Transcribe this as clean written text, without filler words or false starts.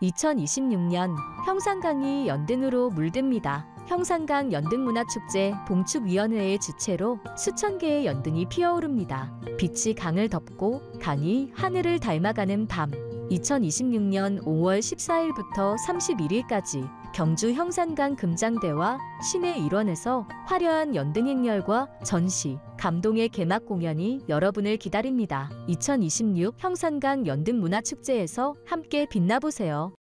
2026년 형산강이 연등으로 물듭니다. 형산강 연등문화축제 봉축위원회의 주최로 수천 개의 연등이 피어오릅니다. 빛이 강을 덮고 강이 하늘을 닮아가는 밤. 2026년 5월 14일부터 31일까지 경주 형산강 금장대와 시내 일원에서 화려한 연등 행렬과 전시, 감동의 개막 공연이 여러분을 기다립니다. 2026 형산강 연등문화축제에서 함께 빛나보세요.